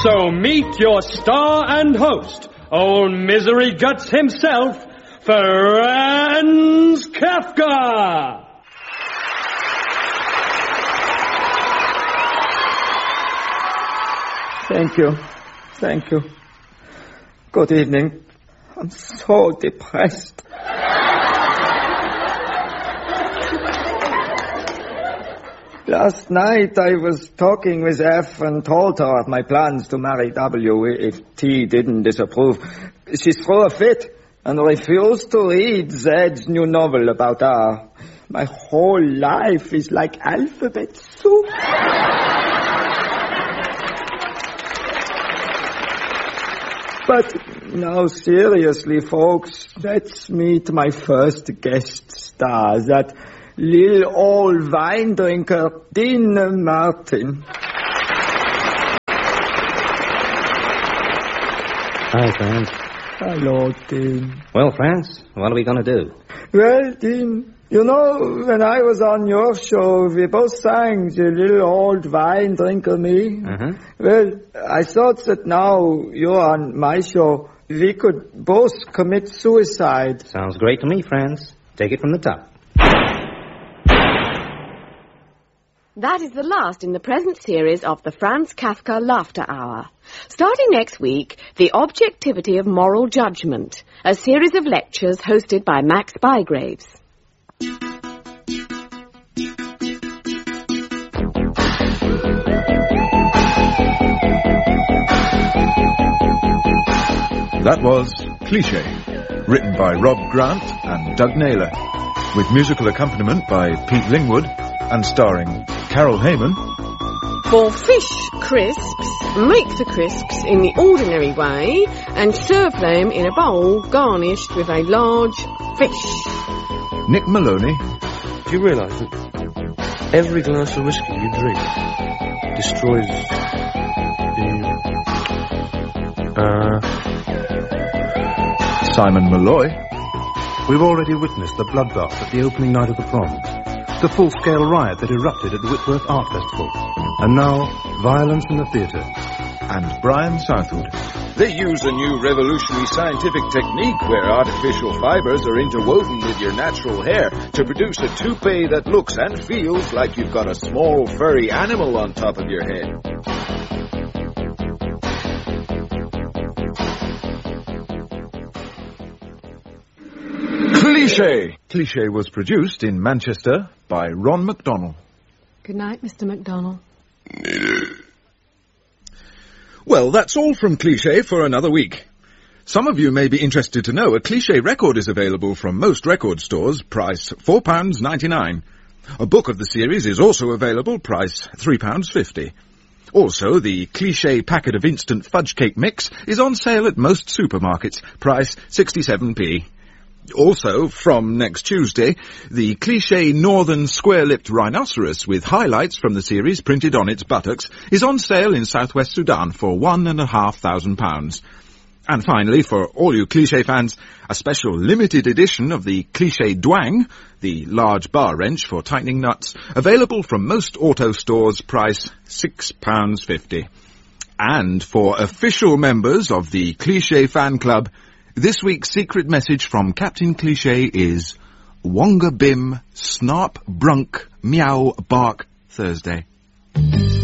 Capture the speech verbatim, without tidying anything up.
So meet your star and host, old Misery Guts himself, Franz Kafka! Thank you. Thank you. Good evening. I'm so depressed. Last night I was talking with F and told her of my plans to marry W if T didn't disapprove. She threw a fit and refused to read Zed's new novel about R. My whole life is like alphabet soup. But now, seriously, folks, let's meet my first guest star, that little old wine drinker, Dean Martin. Hi, Franz. Hello, Dean. Well, Franz, what are we going to do? Well, Dean, you know, when I was on your show, we both sang the little old wine drinker me. Uh-huh. Well, I thought that now you're on my show, we could both commit suicide. Sounds great to me, Franz. Take it from the top. That is the last in the present series of the Franz Kafka Laughter Hour. Starting next week, The Objectivity of Moral Judgment, a series of lectures hosted by Max Bygraves. That was Cliché, written by Rob Grant and Doug Naylor, with musical accompaniment by Pete Lingwood and starring Carol Heyman. For fish crisps, make the crisps in the ordinary way and serve them in a bowl garnished with a large fish. Nick Maloney. Do you realise that every glass of whiskey you drink destroys the... Uh... Simon Malloy. We've already witnessed the bloodbath at the opening night of the proms, the full-scale riot that erupted at the Whitworth Art Festival, and now violence in the theatre. And Brian Southwood. They use a new revolutionary scientific technique where artificial fibers are interwoven with your natural hair to produce a toupee that looks and feels like you've got a small furry animal on top of your head. Cliché. Cliché was produced in Manchester by Ron MacDonald. Good night, Mister MacDonald. Well, that's all from Cliché for another week. Some of you may be interested to know a Cliché record is available from most record stores, price four pounds ninety-nine. A book of the series is also available, price three pounds fifty. Also, the Cliché packet of instant fudge cake mix is on sale at most supermarkets, price sixty-seven p. Also, from next Tuesday, the Cliché Northern Square-Lipped Rhinoceros with highlights from the series printed on its buttocks is on sale in southwest Sudan for one and a half thousand pounds. And finally, for all you Cliché fans, a special limited edition of the Cliché Dwang, the large bar wrench for tightening nuts, available from most auto stores, price six pounds fifty. And for official members of the Cliché Fan Club, this week's secret message from Captain Cliché is Wonga Bim, Snarp, Brunk, Meow, Bark, Thursday.